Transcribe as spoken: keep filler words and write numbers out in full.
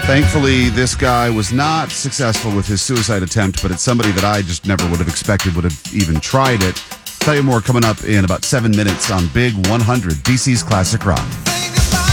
Thankfully, this guy was not successful with his suicide attempt, but it's somebody that I just never would have expected would have even tried it. Tell you more coming up in about seven minutes on Big one hundred, D C's Classic Rock.